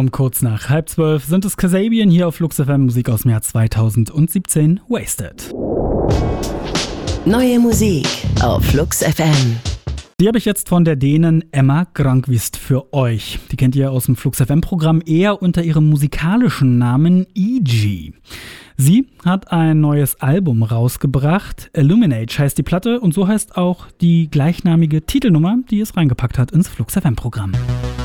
Um kurz nach 11:30 sind es Kasabian hier auf Flux FM, Musik aus dem Jahr 2017, Wasted. Neue Musik auf Flux FM. Die habe ich jetzt von der Dänin Emma Grönqvist für euch. Die kennt ihr aus dem Flux FM-Programm eher unter ihrem musikalischen Namen E.G. Sie hat ein neues Album rausgebracht. Illuminate heißt die Platte und so heißt auch die gleichnamige Titelnummer, die es reingepackt hat ins Flux FM-Programm.